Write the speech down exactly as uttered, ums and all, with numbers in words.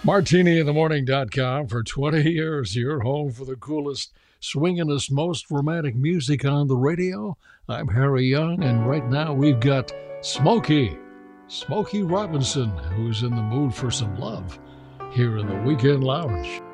Martini in the Morning dot com for twenty years, your home for the coolest, swingingest, most romantic music on the radio. I'm Harry Young, and right now we've got Smokey, Smokey Robinson, who's in the mood for some love here in the Weekend Lounge.